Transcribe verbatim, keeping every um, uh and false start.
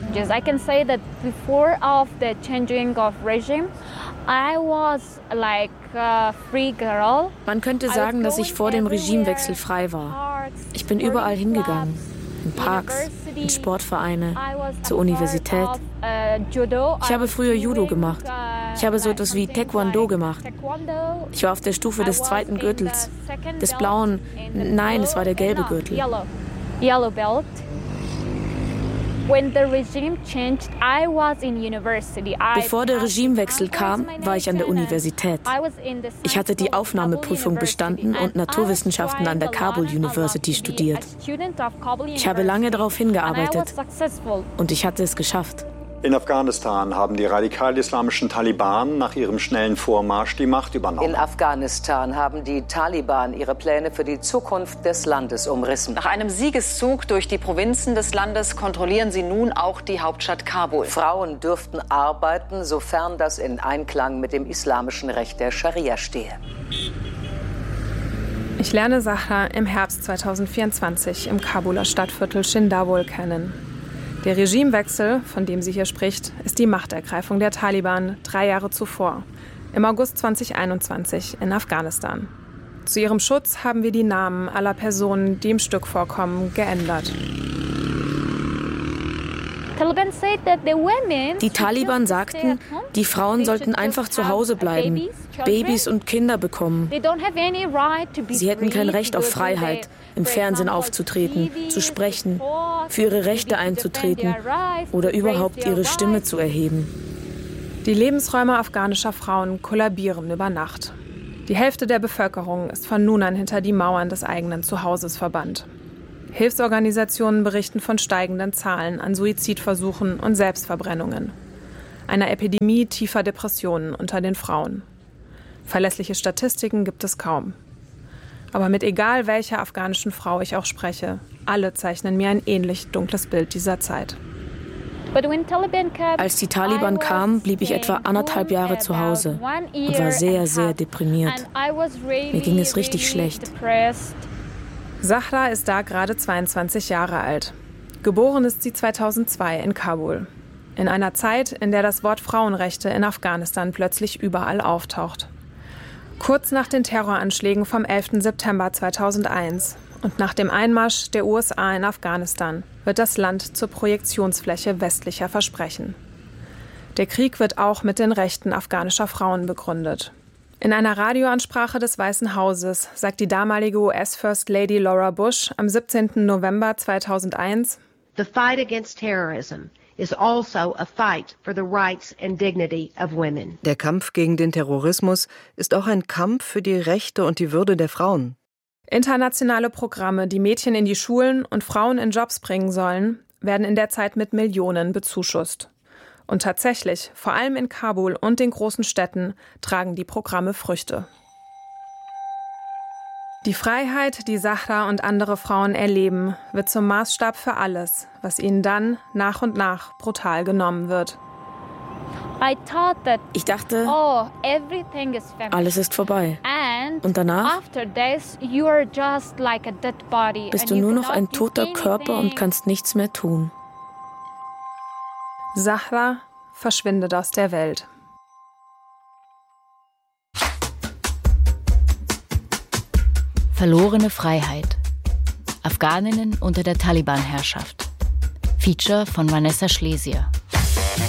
changes. I can say that before of the changing of regime, I was like a free girl. Man könnte sagen, dass ich vor dem Regimewechsel frei war. Ich bin überall hingegangen. In Parks, in Sportvereine, zur Universität. Ich habe früher Judo gemacht. Ich habe so etwas wie Taekwondo gemacht. Ich war auf der Stufe des zweiten Gürtels, des blauen, nein, es war der gelbe Gürtel. Yellow belt. When the regime changed, I was in university. Bevor der Regimewechsel kam, war ich an der Universität. Ich hatte die Aufnahmeprüfung bestanden und Naturwissenschaften an der Kabul University studiert. Ich habe lange darauf hingearbeitet und ich hatte es geschafft. In Afghanistan haben die radikal-islamischen Taliban nach ihrem schnellen Vormarsch die Macht übernommen. In Afghanistan haben die Taliban ihre Pläne für die Zukunft des Landes umrissen. Nach einem Siegeszug durch die Provinzen des Landes kontrollieren sie nun auch die Hauptstadt Kabul. Frauen dürften arbeiten, sofern das in Einklang mit dem islamischen Recht der Scharia stehe. Ich lerne Zahra im Herbst zweitausendvierundzwanzig im Kabuler Stadtviertel Shindawol kennen. Der Regimewechsel, von dem sie hier spricht, ist die Machtergreifung der Taliban drei Jahre zuvor, im August zweitausendeinundzwanzig in Afghanistan. Zu ihrem Schutz haben wir die Namen aller Personen, die im Stück vorkommen, geändert. Die Taliban sagten, die Frauen sollten einfach zu Hause bleiben, Babys und Kinder bekommen. Sie hätten kein Recht auf Freiheit, im Fernsehen aufzutreten, zu sprechen, für ihre Rechte einzutreten oder überhaupt ihre Stimme zu erheben. Die Lebensräume afghanischer Frauen kollabieren über Nacht. Die Hälfte der Bevölkerung ist von nun an hinter die Mauern des eigenen Zuhauses verbannt. Hilfsorganisationen berichten von steigenden Zahlen an Suizidversuchen und Selbstverbrennungen, einer Epidemie tiefer Depressionen unter den Frauen. Verlässliche Statistiken gibt es kaum. Aber mit egal welcher afghanischen Frau ich auch spreche, alle zeichnen mir ein ähnlich dunkles Bild dieser Zeit. Als die Taliban kamen, blieb ich etwa anderthalb Jahre zu Hause und war sehr, sehr deprimiert. Mir ging es richtig schlecht. Zahra ist da gerade zweiundzwanzig Jahre alt. Geboren ist sie zweitausendzwei in Kabul. In einer Zeit, in der das Wort Frauenrechte in Afghanistan plötzlich überall auftaucht. Kurz nach den Terroranschlägen vom elften September zweitausendeins und nach dem Einmarsch der U S A in Afghanistan wird das Land zur Projektionsfläche westlicher Versprechen. Der Krieg wird auch mit den Rechten afghanischer Frauen begründet. In einer Radioansprache des Weißen Hauses sagt die damalige U S-First Lady Laura Bush am siebzehnten November zweitausendeins: The fight against terrorism is also a fight for the rights and dignity of women. Der Kampf gegen den Terrorismus ist auch ein Kampf für die Rechte und die Würde der Frauen. Internationale Programme, die Mädchen in die Schulen und Frauen in Jobs bringen sollen, werden in der Zeit mit Millionen bezuschusst. Und tatsächlich, vor allem in Kabul und den großen Städten, tragen die Programme Früchte. Die Freiheit, die Zahra und andere Frauen erleben, wird zum Maßstab für alles, was ihnen dann nach und nach brutal genommen wird. Ich dachte, alles ist vorbei. Und danach bist du nur noch ein toter Körper und kannst nichts mehr tun. Zahra verschwindet aus der Welt. Verlorene Freiheit. Afghaninnen unter der Taliban-Herrschaft. Feature von Vanessa Schlesier.